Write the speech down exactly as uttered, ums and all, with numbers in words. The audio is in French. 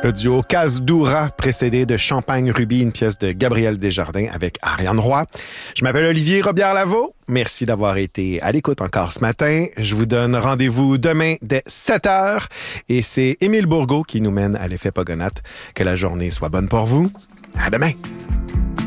Le duo Casse-Doura, précédé de Champagne Ruby, une pièce de Gabriel Desjardins avec Ariane Roy. Je m'appelle Olivier Robillard-Lavaux. Merci d'avoir été à l'écoute encore ce matin. Je vous donne rendez-vous demain dès sept heures. Et c'est Émile Bourgault qui nous mène à l'effet Pogonatte. Que la journée soit bonne pour vous. À demain!